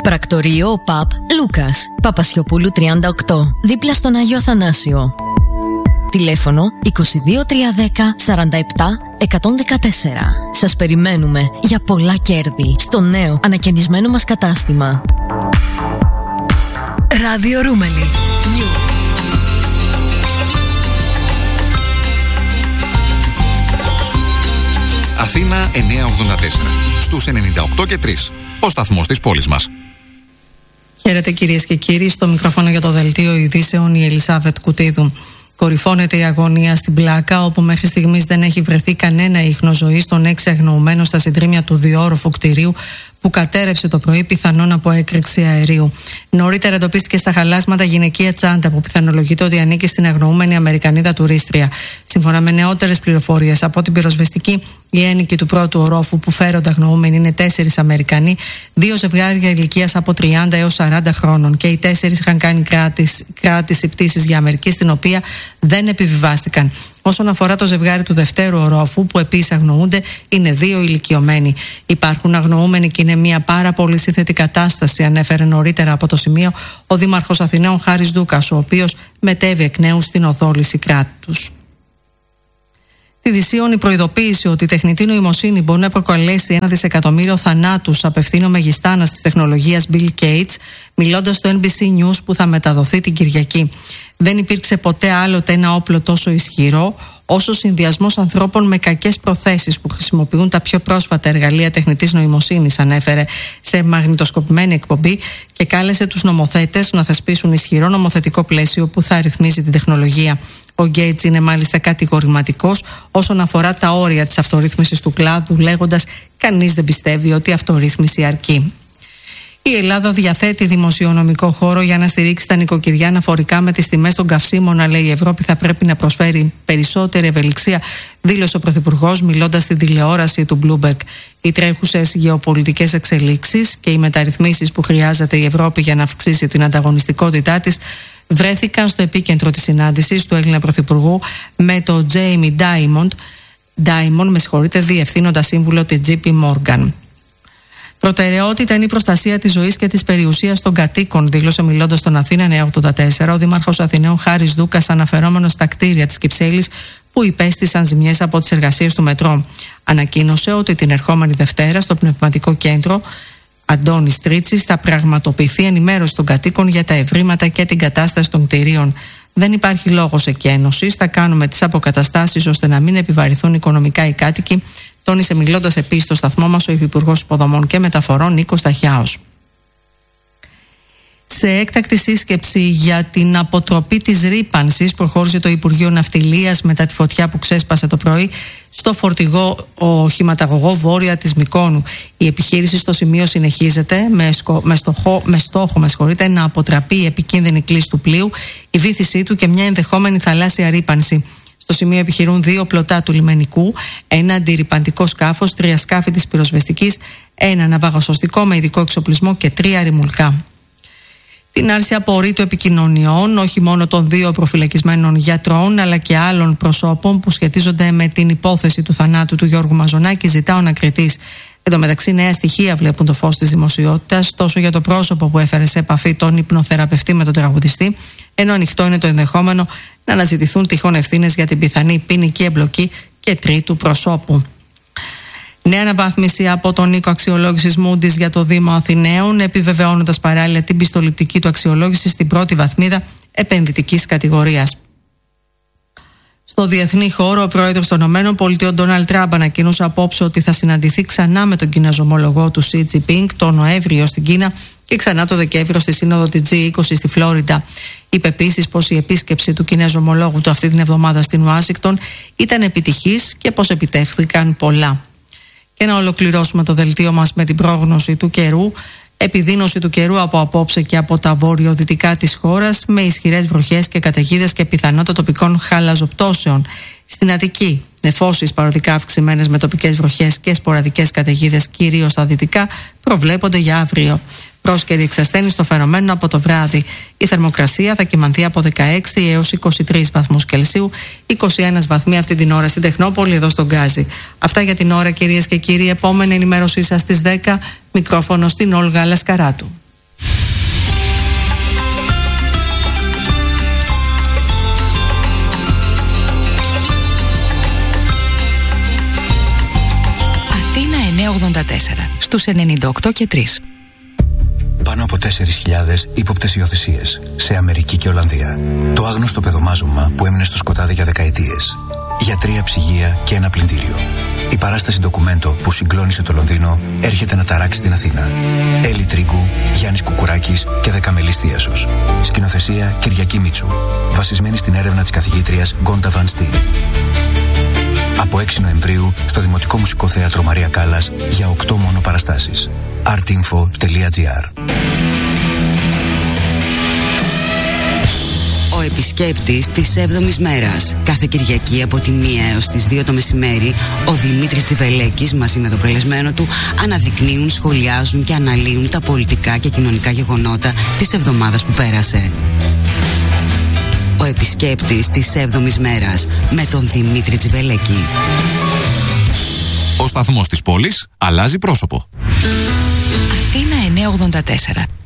Πρακτορείο ΠΑΠ Λούκας, Παπασιοπούλου 38, δίπλα στον Άγιο Αθανάσιο. Τηλέφωνο 22310 47 114. Σας περιμένουμε για πολλά κέρδη στο νέο ανακαινισμένο μας κατάστημα. Ράδιο Ρούμελι. Αθήνα 984, στους 98 και 3. Ο σταθμός της πόλης μας. Χαίρετε κυρίες και κύριοι, στο μικρόφωνο για το δελτίο ειδήσεων η Ελισάβετ Κουτίδου. Κορυφώνεται η αγωνία στην Πλάκα, όπου μέχρι στιγμής δεν έχει βρεθεί κανένα ίχνος ζωής των 6 αγνοωμένων στα συντρίμμια του διόροφου κτηρίου που κατέρευσε το πρωί, πιθανόν από έκρηξη αερίου. Νωρίτερα εντοπίστηκε στα χαλάσματα γυναικεία τσάντα που πιθανολογείται ότι ανήκει στην αγνοούμενη Αμερικανίδα τουρίστρια. Σύμφωνα με νεότερες πληροφορίες από την πυροσβεστική, οι ένοικοι του πρώτου ορόφου που φέρονται αγνοούμενοι είναι 4 Αμερικανοί, 2 ζευγάρια ηλικίας από 30 έως 40 χρόνων και οι 4 είχαν κάνει κράτηση πτήσης για Αμερική, στην οποία δεν επιβιβάστηκαν. Όσον αφορά το ζευγάρι του δευτέρου ορόφου, που επίσης αγνοούνται, είναι 2 ηλικιωμένοι. Υπάρχουν αγνοούμενοι και είναι μια πάρα πολύ σύνθετη κατάσταση, ανέφερε νωρίτερα από το σημείο ο Δήμαρχος Αθηναίων Χάρης Δούκας, ο οποίος μετέβη εκ νέου στην οδόληση κράτους. Τη Δυσίων η προειδοποίηση ότι η τεχνητή νοημοσύνη μπορεί να προκαλέσει 1 δισεκατομμύριο θανάτους απευθύνει ο μεγιστάνας της τεχνολογίας Bill Gates, μιλώντας στο NBC News που θα μεταδοθεί την Κυριακή. Δεν υπήρξε ποτέ άλλοτε ένα όπλο τόσο ισχυρό όσο ο συνδυασμός ανθρώπων με κακές προθέσεις που χρησιμοποιούν τα πιο πρόσφατα εργαλεία τεχνητής νοημοσύνης, ανέφερε σε μαγνητοσκοπημένη εκπομπή και κάλεσε τους νομοθέτες να θεσπίσουν ισχυρό νομοθετικό πλαίσιο που θα ρυθμίζει την τεχνολογία. Ο Γκέιτς είναι μάλιστα κατηγορηματικός όσον αφορά τα όρια της αυτορύθμισης του κλάδου, λέγοντας «κανείς δεν πιστεύει ότι η αυτορύθμιση αρκεί». Η Ελλάδα διαθέτει δημοσιονομικό χώρο για να στηρίξει τα νοικοκυριά αναφορικά με τις τιμές των καυσίμων, αλλά η Ευρώπη θα πρέπει να προσφέρει περισσότερη ευελιξία, δήλωσε ο Πρωθυπουργός μιλώντας στην τηλεόραση του Bloomberg. Οι τρέχουσες γεωπολιτικές εξελίξεις και οι μεταρρυθμίσεις που χρειάζεται η Ευρώπη για να αυξήσει την ανταγωνιστικότητά της βρέθηκαν στο επίκεντρο της συνάντησης του Έλληνα Πρωθυπουργού με τον Jamie Dimon, διευθύνοντα σύμβουλο τη JP Morgan. Προτεραιότητα είναι η προστασία της ζωής και της περιουσίας των κατοίκων, δήλωσε μιλώντας στον Αθήνα 984 ο Δήμαρχος Αθηναίων Χάρης Δούκας, αναφερόμενος στα κτίρια της Κυψέλης που υπέστησαν ζημιές από τις εργασίες του μετρό. Ανακοίνωσε ότι την ερχόμενη Δευτέρα στο Πνευματικό Κέντρο Αντώνης Τρίτσης θα πραγματοποιηθεί ενημέρωση των κατοίκων για τα ευρήματα και την κατάσταση των κτηρίων. Δεν υπάρχει λόγος εκένωσης, θα κάνουμε τις αποκαταστάσεις ώστε να μην επιβαρηθούν οικονομικά οι κάτοικοι, τόνισε μιλώντας επίσης στο σταθμό μας ο Υφυπουργός Υποδομών και Μεταφορών Νίκος Ταχιάος. Σε έκτακτη σύσκεψη για την αποτροπή της ρύπανσης προχώρησε το Υπουργείο Ναυτιλίας μετά τη φωτιά που ξέσπασε το πρωί στο φορτηγό οχηματαγωγό βόρεια της Μυκόνου. Η επιχείρηση στο σημείο συνεχίζεται με στόχο να αποτραπεί η επικίνδυνη κλίση του πλοίου, η βύθισή του και μια ενδεχόμενη θαλάσσια ρύπανση. Στο σημείο επιχειρούν 2 πλωτά του λιμενικού, ένα αντιρρυπαντικό σκάφος, 3 σκάφη της πυροσβεστικής, ένα ναυαγοσωστικό με ειδικό εξοπλισμό και 3 ρημουλκά. Την άρση απορρίτου επικοινωνιών, όχι μόνο των 2 προφυλακισμένων γιατρών, αλλά και άλλων προσώπων που σχετίζονται με την υπόθεση του θανάτου του Γιώργου Μαζονάκη, ζητά ο ανακριτής. Εν τω μεταξύ, νέα στοιχεία βλέπουν το φως της δημοσιότητας, τόσο για το πρόσωπο που έφερε σε επαφή τον υπνοθεραπευτή με τον τραγουδιστή, ενώ ανοιχτό είναι το ενδεχόμενο να αναζητηθούν τυχόν ευθύνες για την πιθανή ποινική εμπλοκή και τρίτου προσώπου. Νέα αναβάθμιση από τον οίκο αξιολόγησης Moody's για το Δήμο Αθηναίων, επιβεβαιώνοντας παράλληλα την πιστοληπτική του αξιολόγηση στην πρώτη βαθμίδα επενδυτικής κατηγορίας. Στο διεθνή χώρο, ο πρόεδρος των ΗΠΑ, Ντόναλντ Τραμπ, ανακοίνωσε απόψε ότι θα συναντηθεί ξανά με τον Κινέζο ομολογό του Σι Τζινπίνγκ τον Νοέμβριο στην Κίνα και ξανά το Δεκέμβριο στη σύνοδο της G20 στη Φλόριντα. Είπε επίσης πως η επίσκεψη του Κινέζου ομολόγου του αυτή την εβδομάδα στην Ουάσιγκτον ήταν επιτυχής και πως επιτεύχθηκαν πολλά. Και να ολοκληρώσουμε το δελτίο μας με την πρόγνωση του καιρού. Επιδείνωση του καιρού από απόψε και από τα βορειοδυτικά της χώρας, με ισχυρές βροχές και καταιγίδες και πιθανότητα τοπικών χαλαζοπτώσεων. Στην Αττική, νεφώσεις παροδικά αυξημένες με τοπικές βροχές και σποραδικές καταιγίδες, κυρίως στα δυτικά, προβλέπονται για αύριο. Πρόσκαιρη εξασθένηση στο φαινομένο από το βράδυ. Η θερμοκρασία θα κυμανθεί από 16 έως 23 βαθμούς Κελσίου, 21 βαθμοί αυτή την ώρα στην Τεχνόπολη, εδώ στον Γκάζι. Αυτά για την ώρα, κυρίες και κύριοι. Επόμενη ενημέρωσή σας στις 10. Μικρόφωνο στην Όλγα Λασκαράτου. 984 στους 98 και 3. Πάνω από 4.000 ύποπτες υιοθεσίες σε Αμερική και Ολλανδία. Το άγνωστο παιδομάζωμα που έμεινε στο σκοτάδι για δεκαετίες. Για 3 ψυγεία και ένα πλυντήριο. Η παράσταση ντοκουμέντο που συγκλώνησε το Λονδίνο έρχεται να ταράξει την Αθήνα. Έλλη Τρίγκου, Γιάννης Κουκουράκης και Δεκαμελής Θίασος. Σκηνοθεσία Κυριακή Μίτσου. Βασισμένη στην έρευνα της καθηγήτριας Γκόντα Βαν Στιν. Από 6 Νοεμβρίου στο Δημοτικό Μουσικό Θέατρο Μαρία Κάλλας για 8 μόνο παραστάσεις. artinfo.gr. Ο επισκέπτης της 7ης μέρας. Κάθε Κυριακή από τη 1 έως τις 2 το μεσημέρι, ο Δημήτρης Τσιβελέκης μαζί με τον καλεσμένο του αναδεικνύουν, σχολιάζουν και αναλύουν τα πολιτικά και κοινωνικά γεγονότα της εβδομάδας που πέρασε. Ο επισκέπτης της 7ης μέρας με τον Δημήτρη Τσιβελέκη. Ο σταθμός της πόλης αλλάζει πρόσωπο. Αθήνα 984.